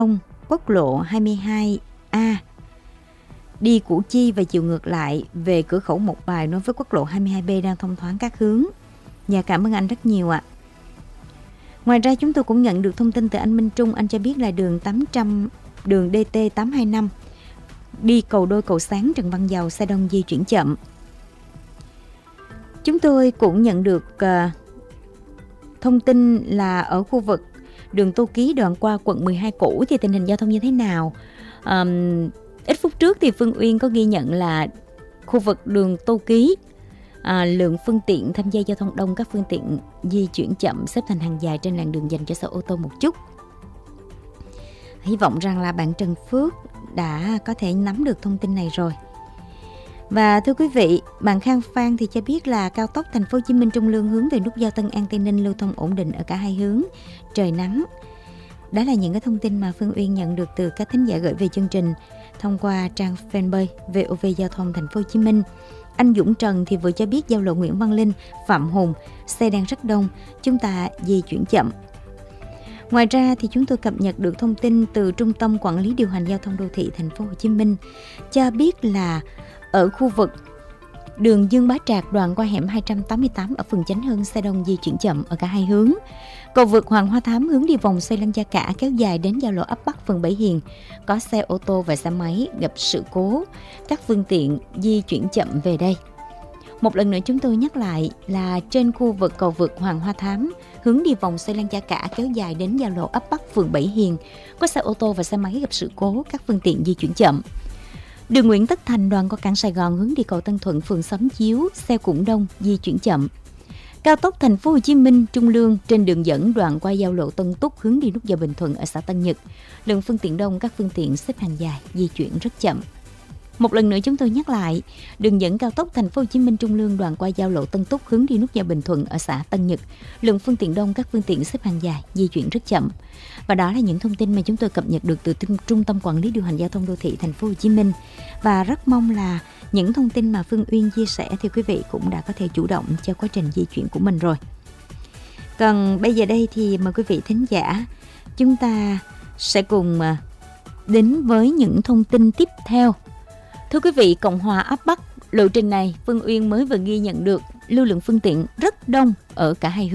quốc lộ 22A đi Củ Chi và chiều ngược lại về cửa khẩu Mộc Bài nối với quốc lộ 22B đang thông thoáng các hướng. Dạ, cảm ơn anh rất nhiều ạ. Ngoài ra chúng tôi cũng nhận được thông tin từ anh Minh Trung. Anh cho biết là đường DT 825 đi cầu Đôi Cầu Sáng Trần Văn Dầu xe đông di chuyển chậm. Chúng tôi cũng nhận được thông tin là ở khu vực đường Tô Ký đoạn qua quận 12 cũ thì tình hình giao thông như thế nào. Ít phút trước thì Phương Uyên có ghi nhận là khu vực đường Tô Ký lượng phương tiện tham gia giao thông đông, các phương tiện di chuyển chậm xếp thành hàng dài trên làn đường dành cho xe ô tô một chút. Hy vọng rằng là bạn Trần Phước đã có thể nắm được thông tin này rồi. Và thưa quý vị, bạn Khang Phan thì cho biết là cao tốc Thành phố Hồ Chí Minh Trung Lương hướng về nút giao Tân An Tây Ninh lưu thông ổn định ở cả hai hướng, trời nắng. Đó là những cái thông tin mà Phương Uyên nhận được từ các thính giả gửi về chương trình thông qua trang fanpage VOV Giao thông Thành phố Hồ Chí Minh. Anh Dũng Trần thì vừa cho biết giao lộ Nguyễn Văn Linh, Phạm Hùng, xe đang rất đông, chúng ta di chuyển chậm. Ngoài ra thì chúng tôi cập nhật được thông tin từ Trung tâm Quản lý Điều hành Giao thông Đô thị Thành phố Hồ Chí Minh cho biết là ở khu vực đường Dương Bá Trạc đoạn qua hẻm 288 ở phường Chánh Hưng xe đông di chuyển chậm ở cả hai hướng. Cầu vượt Hoàng Hoa Thám hướng đi vòng xoay Lăng Gia Cả kéo dài đến giao lộ ấp Bắc phường Bảy Hiền, có xe ô tô và xe máy gặp sự cố, các phương tiện di chuyển chậm về đây. Một lần nữa chúng tôi nhắc lại là trên khu vực cầu vượt Hoàng Hoa Thám hướng đi vòng xoay Lăng Gia Cả kéo dài đến giao lộ ấp Bắc phường Bảy Hiền, có xe ô tô và xe máy gặp sự cố, các phương tiện di chuyển chậm. Đường Nguyễn Tất Thành đoạn qua cảng Sài Gòn hướng đi cầu Tân Thuận phường Xóm Chiếu, xe cũng đông, di chuyển chậm. Cao tốc Thành phố Hồ Chí Minh Trung Lương trên đường dẫn đoạn qua giao lộ Tân Túc hướng đi nút giao Bình Thuận ở xã Tân Nhật, lượng phương tiện đông, các phương tiện xếp hàng dài, di chuyển rất chậm. Một lần nữa chúng tôi nhắc lại, đường dẫn cao tốc Thành phố Hồ Chí Minh Trung Lương đoạn qua giao lộ Tân Túc hướng đi nút giao Bình Thuận ở xã Tân Nhật, lượng phương tiện đông, các phương tiện xếp hàng dài, di chuyển rất chậm. Và đó là những thông tin mà chúng tôi cập nhật được từ Trung tâm Quản lý Điều hành Giao thông Đô thị Thành phố Hồ Chí Minh. Và rất mong là những thông tin mà Phương Uyên chia sẻ thì quý vị cũng đã có thể chủ động cho quá trình di chuyển của mình rồi. Còn bây giờ đây thì mời quý vị thính giả, chúng ta sẽ cùng đến với những thông tin tiếp theo. Thưa quý vị, Cộng hòa áp Bắc, lộ trình này Phương Uyên mới vừa ghi nhận được lưu lượng phương tiện rất đông ở cả hai hướng.